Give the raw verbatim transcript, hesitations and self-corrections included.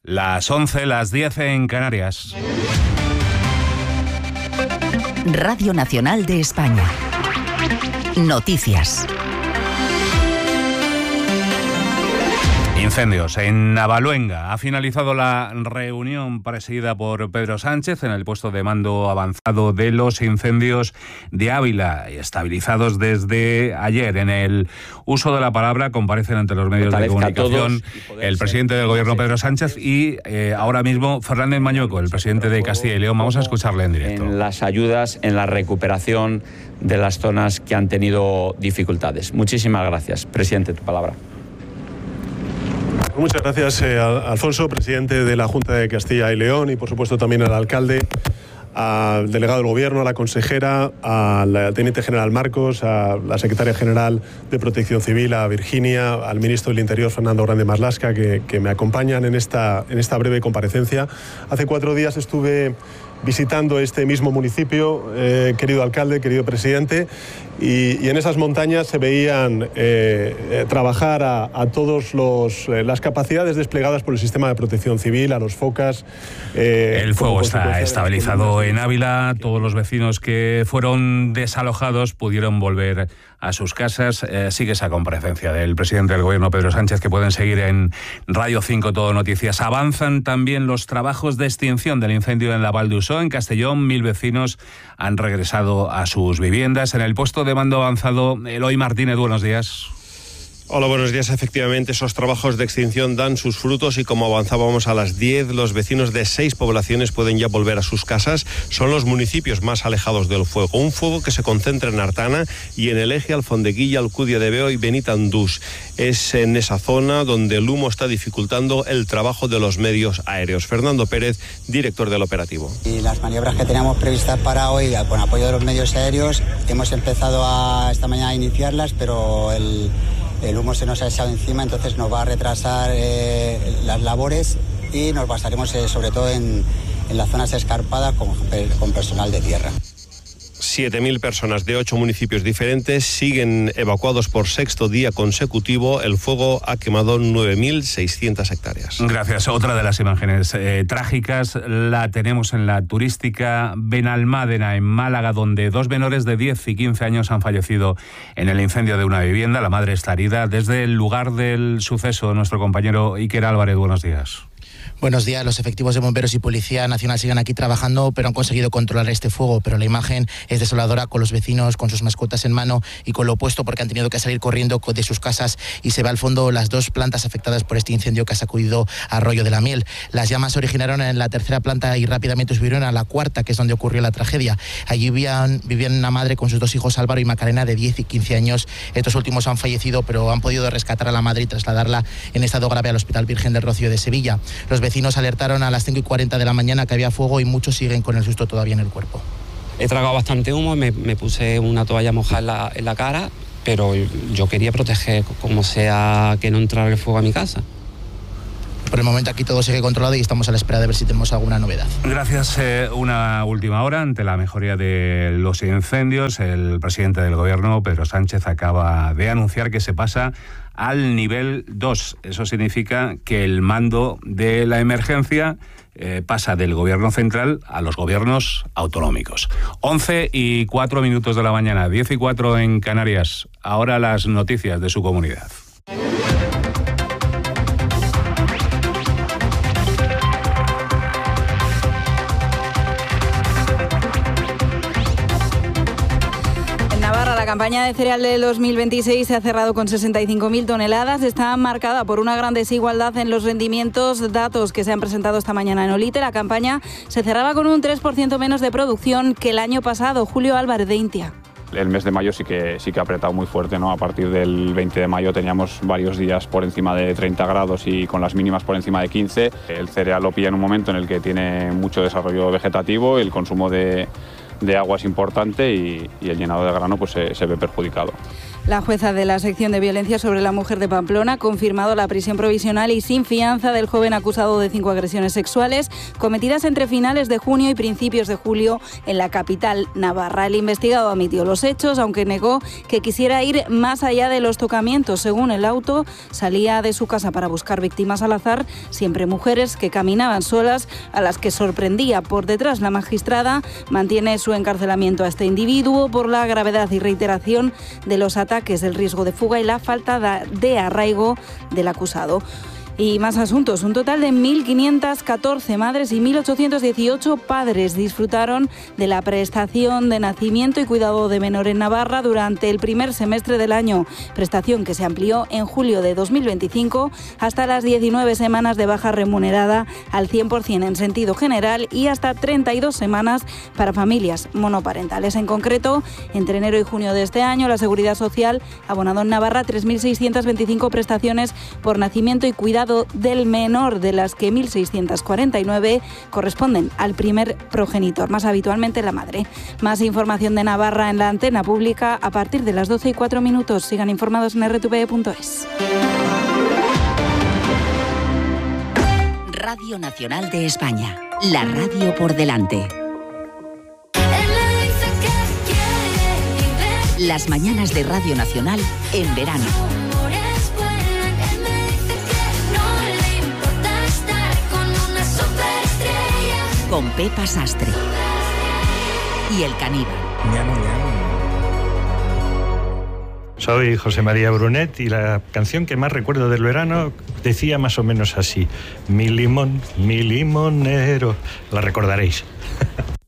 Las once, las diez en Canarias. Radio Nacional de España. Noticias. Incendios en Navaluenga. Ha finalizado la reunión presidida por Pedro Sánchez en el puesto de mando avanzado de los incendios de Ávila, estabilizados desde ayer. En el uso de la palabra comparecen ante los medios de comunicación el presidente del Gobierno, Pedro Sánchez, y eh, ahora mismo Fernández Mañueco, el presidente de Castilla y León. Vamos a escucharle en directo. En las ayudas, en la recuperación de las zonas que han tenido dificultades. Muchísimas gracias. Presidente, tu palabra. Muchas gracias, eh, Alfonso, presidente de la Junta de Castilla y León, y por supuesto también al alcalde, al delegado del Gobierno, a la consejera, al teniente general Marcos, a la secretaria general de Protección Civil, a Virginia, al ministro del Interior, Fernando Grande Marlaska, que, que me acompañan en esta, en esta breve comparecencia. Hace cuatro días estuve visitando este mismo municipio, eh, querido alcalde, querido presidente, y, y en esas montañas se veían eh, eh, trabajar a, a todas eh, las capacidades desplegadas por el sistema de protección civil, a los focas. Eh, el fuego está estabilizado en Ávila. Todos los vecinos que fueron desalojados pudieron volver a sus casas. Eh, sigue esa comparecencia del presidente del Gobierno, Pedro Sánchez, que pueden seguir en Radio cinco Todo Noticias. Avanzan también los trabajos de extinción del incendio en la Val d'Usó. En Castellón, mil vecinos han regresado a sus viviendas. En el puesto de mando avanzado, Eloy Martínez, buenos días. Hola, buenos días. Efectivamente, esos trabajos de extinción dan sus frutos y como avanzábamos a las diez, los vecinos de seis poblaciones pueden ya volver a sus casas. Son los municipios más alejados del fuego. Un fuego que se concentra en Artana y en el eje Alfondeguilla, Alcudia de Veo y Benitandús. Es en esa zona donde el humo está dificultando el trabajo de los medios aéreos. Fernando Pérez, director del operativo. Y las maniobras que teníamos previstas para hoy, con apoyo de los medios aéreos, hemos empezado a, esta mañana a iniciarlas, pero el... El humo se nos ha echado encima, entonces nos va a retrasar eh, las labores y nos basaremos eh, sobre todo en, en las zonas escarpadas con, con personal de tierra. siete mil personas de ocho municipios diferentes siguen evacuados por sexto día consecutivo. El fuego ha quemado nueve mil seiscientas hectáreas. Gracias. Otra de las imágenes eh, trágicas la tenemos en la turística Benalmádena, en Málaga, donde dos menores de diez y quince años han fallecido en el incendio de una vivienda. La madre está herida. Desde el lugar del suceso, nuestro compañero Iker Álvarez, buenos días. Buenos días. Los efectivos de bomberos y Policía Nacional siguen aquí trabajando, pero han conseguido controlar este fuego. Pero la imagen es desoladora, con los vecinos con sus mascotas en mano y con lo opuesto, porque han tenido que salir corriendo de sus casas, y se ve al fondo las dos plantas afectadas por este incendio que ha sacudido Arroyo de la Miel. Las llamas se originaron en la tercera planta y rápidamente subieron a la cuarta, que es donde ocurrió la tragedia. Allí vivían, vivían una madre con sus dos hijos, Álvaro y Macarena, de diez y quince años. Estos últimos han fallecido, pero han podido rescatar a la madre y trasladarla en estado grave al Hospital Virgen del Rocío de Sevilla. Los vecinos alertaron a las cinco y cuarenta de la mañana que había fuego y muchos siguen con el susto todavía en el cuerpo. He tragado bastante humo, me, me puse una toalla mojada en la, en la cara, pero yo quería proteger como sea que no entrara el fuego a mi casa. Por el momento aquí todo sigue controlado y estamos a la espera de ver si tenemos alguna novedad. Gracias. Eh, una última hora. Ante la mejoría de los incendios, el presidente del Gobierno, Pedro Sánchez, acaba de anunciar que se pasa al nivel dos. Eso significa que el mando de la emergencia eh, pasa del Gobierno central a los gobiernos autonómicos. once y cuatro minutos de la mañana, diez y cuatro en Canarias. Ahora las noticias de su comunidad. La campaña de cereal del dos mil veintiséis se ha cerrado con sesenta y cinco mil toneladas. Está marcada por una gran desigualdad en los rendimientos, datos que se han presentado esta mañana en Olite. La campaña se cerraba con un tres por ciento menos de producción que el año pasado. Julio Álvarez, de Intia. El mes de mayo sí que, sí que ha apretado muy fuerte, ¿no? A partir del veinte de mayo teníamos varios días por encima de treinta grados y con las mínimas por encima de quince. El cereal lo pilla en un momento en el que tiene mucho desarrollo vegetativo, el consumo de... de agua es importante y, y el llenado de grano pues se, se ve perjudicado. La jueza de la sección de violencia sobre la mujer de Pamplona ha confirmado la prisión provisional y sin fianza del joven acusado de cinco agresiones sexuales cometidas entre finales de junio y principios de julio en la capital navarra. El investigado admitió los hechos, aunque negó que quisiera ir más allá de los tocamientos. Según el auto, salía de su casa para buscar víctimas al azar, siempre mujeres que caminaban solas, a las que sorprendía por detrás. La magistrada mantiene su encarcelamiento a este individuo por la gravedad y reiteración de los ataques, el riesgo de fuga y la falta de arraigo del acusado. Y más asuntos. Un total de mil quinientas catorce madres y mil ochocientos dieciocho padres disfrutaron de la prestación de nacimiento y cuidado de menor en Navarra durante el primer semestre del año. Prestación que se amplió en julio de dos mil veinticinco hasta las diecinueve semanas de baja remunerada al cien por ciento en sentido general y hasta treinta y dos semanas para familias monoparentales. En concreto, entre enero y junio de este año, la Seguridad Social ha abonado en Navarra tres mil seiscientas veinticinco prestaciones por nacimiento y cuidado del menor, de las que mil seiscientas cuarenta y nueve corresponden al primer progenitor, más habitualmente la madre. Más información de Navarra en la antena pública a partir de las doce y cuatro minutos. Sigan informados en erre te ve punto es. Radio Nacional de España, la radio por delante. Las mañanas de Radio Nacional en verano. Con Pepa Sastre y el caníbal. Soy José María Brunet y la canción que más recuerdo del verano decía más o menos así: mi limón, mi limonero. La recordaréis.